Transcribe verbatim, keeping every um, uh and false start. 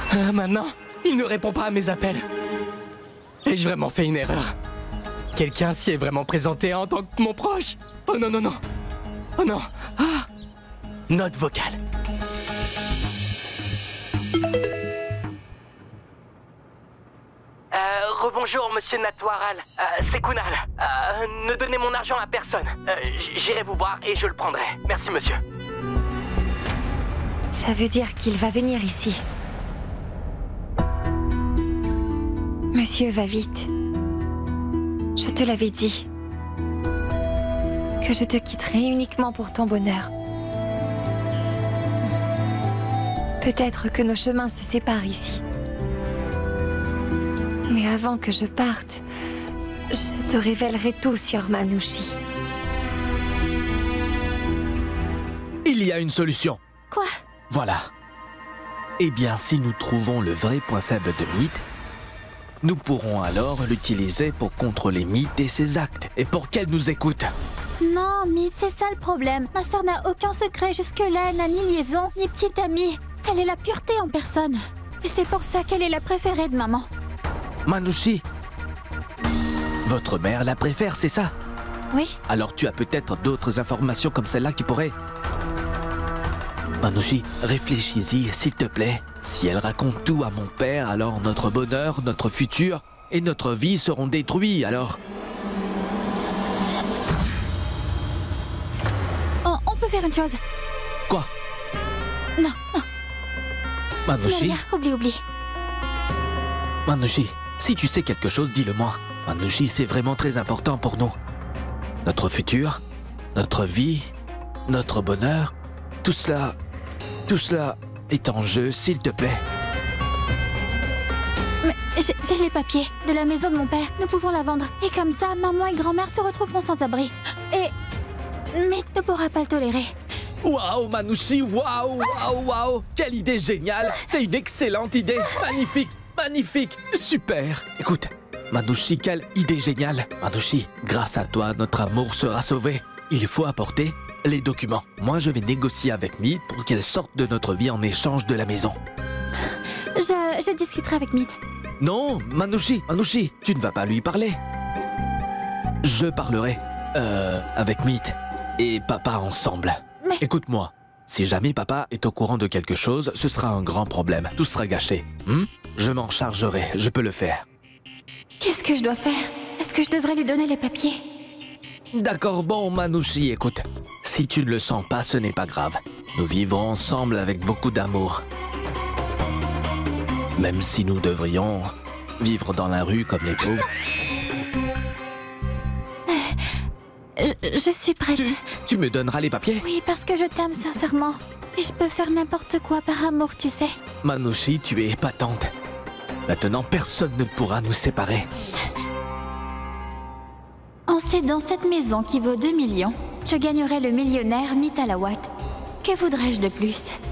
Euh, maintenant, il ne répond pas à mes appels. Ai-je vraiment fait une erreur? Quelqu'un s'y est vraiment présenté en tant que mon proche? Oh non, non, non. Oh non. Ah. Note vocale. Euh, rebonjour, monsieur Natwaral. Euh, c'est Kunal. Euh, ne donnez mon argent à personne. Euh, J'irai vous voir et je le prendrai. Merci, monsieur. Ça veut dire qu'il va venir ici. Monsieur va vite. Je te l'avais dit. Que je te quitterai uniquement pour ton bonheur. Peut-être que nos chemins se séparent ici. Mais avant que je parte, je te révélerai tout sur Manouchi. Il y a une solution. Quoi? Voilà. Eh bien, si nous trouvons le vrai point faible de Meat, nous pourrons alors l'utiliser pour contrôler Meat et ses actes, et pour qu'elle nous écoute. Non, Meat, c'est ça le problème. Ma sœur n'a aucun secret jusque-là, elle n'a ni liaison, ni petite amie. Elle est la pureté en personne. Et c'est pour ça qu'elle est la préférée de maman. Manouchi, votre mère la préfère, c'est ça? Oui. Alors tu as peut-être d'autres informations comme celle-là qui pourraient... Manouchi, réfléchis-y, s'il te plaît. Si elle raconte tout à mon père, alors notre bonheur, notre futur et notre vie seront détruits, alors... Oh, on peut faire une chose. Quoi? Non, non. Manouchi, Rien, oublie, oublie. Manouchi, si tu sais quelque chose, dis-le-moi. Manouchi, c'est vraiment très important pour nous. Notre futur, notre vie, notre bonheur, tout cela, tout cela est en jeu, s'il te plaît. Mais j'ai j'ai les papiers de la maison de mon père. Nous pouvons la vendre. Et comme ça, maman et grand-mère se retrouveront sans abri. Et... Meat ne pourra pas le tolérer. Waouh, Manouchi, waouh, waouh, waouh. Quelle idée géniale. C'est une excellente idée. Magnifique, magnifique, super. Écoute, Manouchi, quelle idée géniale. Manouchi, grâce à toi, notre amour sera sauvé. Il faut apporter les documents. Moi, je vais négocier avec Meat pour qu'elle sorte de notre vie en échange de la maison. Je, je discuterai avec Meat. Non, Manouchi, Manouchi, tu ne vas pas lui parler. Je parlerai, euh, avec Meat et papa ensemble. Mais... Écoute-moi, si jamais papa est au courant de quelque chose, ce sera un grand problème. Tout sera gâché. Hmm? Je m'en chargerai, je peux le faire. Qu'est-ce que je dois faire? Est-ce que je devrais lui donner les papiers? D'accord, bon, Manouchi, écoute. Si tu ne le sens pas, ce n'est pas grave. Nous vivrons ensemble avec beaucoup d'amour. Même si nous devrions vivre dans la rue comme les pauvres. Je, je suis prête. Tu, tu me donneras les papiers? Oui, parce que je t'aime sincèrement. Et je peux faire n'importe quoi par amour, tu sais. Manouchi, tu es épatante. Maintenant, personne ne pourra nous séparer. En cédant cette maison qui vaut deux millions, je gagnerai le millionnaire Meat Alawat. Que voudrais-je de plus?